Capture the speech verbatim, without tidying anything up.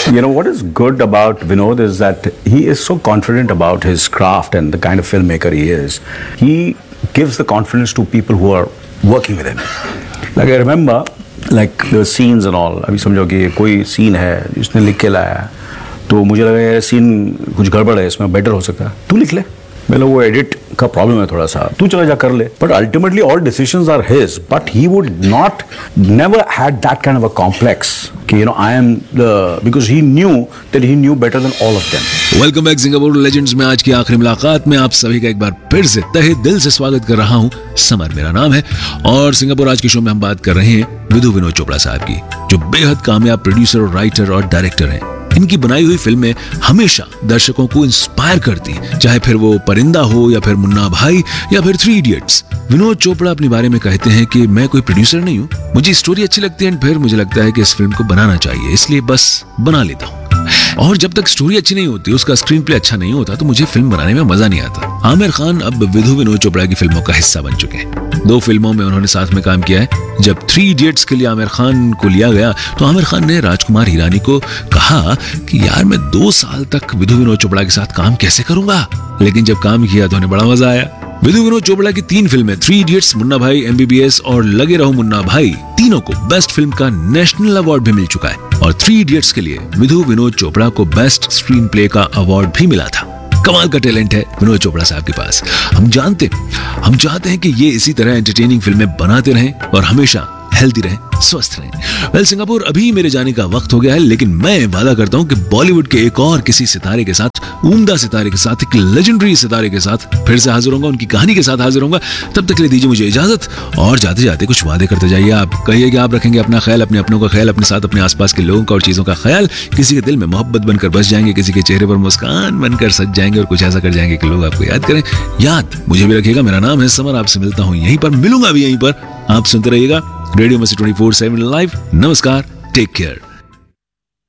You know what is good about Vinod is that he is so confident about his craft and the kind of filmmaker he is. He gives the confidence to people who are working with him. Like I remember, like the scenes and all. अभी समझो कि कोई scene है जिसने लिख के लाया, तो मुझे लगा यार सीन कुछ गड़बड़ है, इसमें बेटर हो सकता है, तू लिख ले. मतलब वो एडिट का प्रॉब्लम है थोड़ा सा, तू चला जा कर ले. But ultimately all decisions are his, but he would not never had that kind of a complex कि you know I am the, because he knew that he new better than all of them. Welcome back Singapore legends में आज की आखिरी मुलाकात में आप सभी का एक बार फिर से तहे दिल से स्वागत कर रहा हूं. समर मेरा नाम है और सिंगापुर आज के शो में हम बात कर रहे हैं विधु विनोद चोपड़ा साहब की, जो बेहद कामयाब प्रोड्यूसर और राइटर और डायरेक्टर हैं. इनकी बनाई हुई फिल्में हमेशा दर्शकों को इंस्पायर करती, चाहे फिर वो परिंदा हो या फिर मुन्ना भाई या फिर थ्री इडियट्स. विनोद चोपड़ा अपने बारे में कहते हैं कि मैं कोई प्रोड्यूसर नहीं हूँ, मुझे स्टोरी अच्छी लगती है, फिर मुझे लगता है कि इस फिल्म को बनाना चाहिए, इसलिए बस बना लेता हूँ. और जब तक स्टोरी अच्छी नहीं होती, उसका स्क्रीन प्ले अच्छा नहीं होता, तो मुझे फिल्म बनाने में मजा नहीं आता. आमिर खान अब विधु विनोद चोपड़ा की फिल्मों का हिस्सा बन चुके हैं. दो फिल्मों में उन्होंने साथ में काम किया है. जब थ्री इडियट्स के लिए आमिर खान को लिया गया तो आमिर खान ने राजकुमार हिरानी को कहा कि यार मैं दो साल तक विधु विनोद चोपड़ा के साथ काम कैसे करूंगा, लेकिन जब काम किया तो उन्हें बड़ा मजा आया. विधु विनोद चोपड़ा की तीन फिल्में थ्री इडियट्स, मुन्ना भाई, एमबीबीएस और लगे रहो मुन्ना भाई, तीनों को बेस्ट फिल्म का नेशनल अवार्ड भी मिल चुका है. और थ्री इडियट्स के लिए विधु विनोद चोपड़ा को बेस्ट स्क्रीन प्ले का अवार्ड भी मिला था. कमाल का टैलेंट है विनोद चोपड़ा साहब के पास. हम जानते हम चाहते हैं कि ये इसी तरह एंटरटेनिंग फिल्में बनाते रहें और हमेशा हेल्दी रहें, स्वस्थ रहें. वेल सिंगापुर, अभी मेरे जाने का वक्त हो गया है, लेकिन मैं वादा करता हूं कि बॉलीवुड के एक और किसी सितारे के साथ, उम्दा सितारे के साथ, एक लेजेंडरी सितारे के साथ फिर से हाजिर होऊंगा, उनकी कहानी के साथ हाजिर होऊंगा. तब तक के लिए दीजिए मुझे इजाजत और जाते जाते कुछ वादे करते जाइए. आप कहिए कि आप रखेंगे अपना ख्याल, अपने अपनों का ख्याल, अपने साथ अपने आसपास के लोगों का और चीजों का ख्याल. किसी के दिल में मोहब्बत बनकर बस जाएंगे, किसी के चेहरे पर मुस्कान बनकर सज जाएंगे और कुछ ऐसा कर जाएंगे कि लोग आपको याद करें. याद मुझे भी रखिएगा. मेरा नाम है समर, आपसे मिलता हूँ यहीं पर, मिलूंगा भी यहीं पर. आप सुनते रहिएगा रेडियो मस्ती ट्वेंटी फोर सेवन लाइव. नमस्कार, टेक केयर.